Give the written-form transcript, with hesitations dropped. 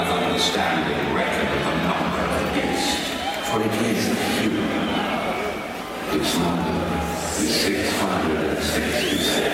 have understanding reckon the number of the beast, for it is human. Its number is 666.